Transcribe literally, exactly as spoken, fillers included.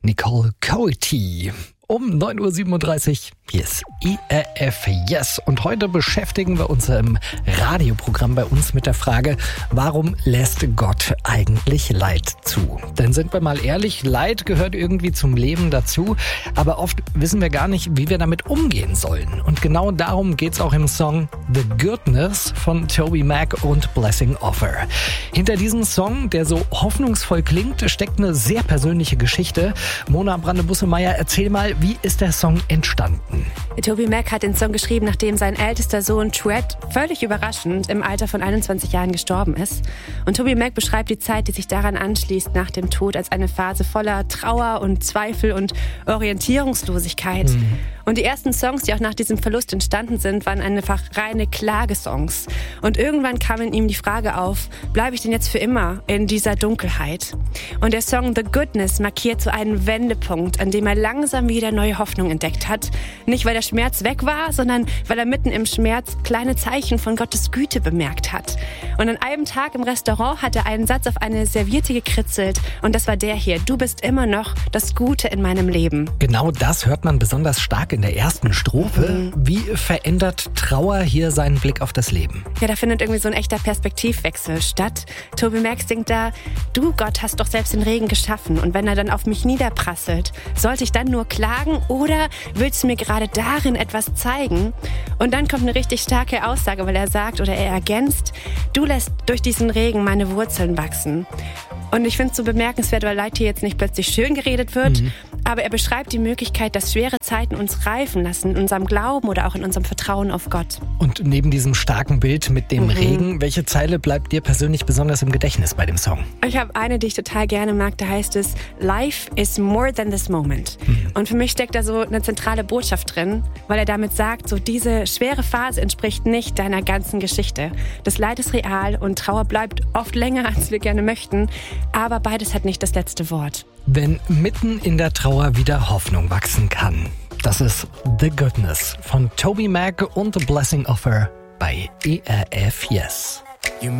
Nicole Coity. Um neun Uhr siebenunddreißig, hier ist E R F Yes. Und heute beschäftigen wir uns im Radioprogramm bei uns mit der Frage, warum lässt Gott eigentlich Leid zu? Denn sind wir mal ehrlich, Leid gehört irgendwie zum Leben dazu, aber oft wissen wir gar nicht, wie wir damit umgehen sollen. Und genau darum geht's auch im Song The Goodness von TobyMac und Blessing Offor. Hinter diesem Song, der so hoffnungsvoll klingt, steckt eine sehr persönliche Geschichte. Mona Brande-Bussemeier, erzähl mal, wie ist der Song entstanden? TobyMac hat den Song geschrieben, nachdem sein ältester Sohn Tread völlig überraschend im Alter von einundzwanzig Jahren gestorben ist. Und TobyMac beschreibt die Zeit, die sich daran anschließt, nach dem Tod als eine Phase voller Trauer und Zweifel und Orientierungslosigkeit. Mhm. Und die ersten Songs, die auch nach diesem Verlust entstanden sind, waren einfach reine Klagesongs. Und irgendwann kam in ihm die Frage auf, bleibe ich denn jetzt für immer in dieser Dunkelheit? Und der Song The Goodness markiert so einen Wendepunkt, an dem er langsam wieder neue Hoffnung entdeckt hat. Nicht, weil der Schmerz weg war, sondern weil er mitten im Schmerz kleine Zeichen von Gottes Güte bemerkt hat. Und an einem Tag im Restaurant hat er einen Satz auf eine Serviette gekritzelt und das war der hier: Du bist immer noch das Gute in meinem Leben. Genau das hört man besonders stark in der ersten Strophe. Mhm. Wie verändert Trauer hier seinen Blick auf das Leben? Ja, da findet irgendwie so ein echter Perspektivwechsel statt. TobyMac singt da: Du, Gott, hast doch selbst den Regen geschaffen und wenn er dann auf mich niederprasselt, sollte ich dann nur klagen oder willst du mir gerade darin etwas zeigen? Und dann kommt eine richtig starke Aussage, weil er sagt oder er ergänzt: Du lässt durch diesen Regen meine Wurzeln wachsen. Und ich finde es so bemerkenswert, weil Leid hier jetzt nicht plötzlich schön geredet wird, mhm. aber er beschreibt die Möglichkeit, dass schwere Zeiten uns reifen lassen, in unserem Glauben oder auch in unserem Vertrauen auf Gott. Und neben diesem starken Bild mit dem mhm. Regen, welche Zeile bleibt dir persönlich besonders im Gedächtnis bei dem Song? Ich habe eine, die ich total gerne mag, da heißt es: Life is more than this moment. Mhm. Und für mich steckt da so eine zentrale Botschaft drin, weil er damit sagt, so diese schwere Phase entspricht nicht deiner ganzen Geschichte. Das Leid ist real und Trauer bleibt oft länger, als wir gerne möchten. Aber beides hat nicht das letzte Wort. Wenn mitten in der Trauer wieder Hoffnung wachsen kann. Das ist The Goodness von TobyMac und Blessing Offor bei E R F Yes.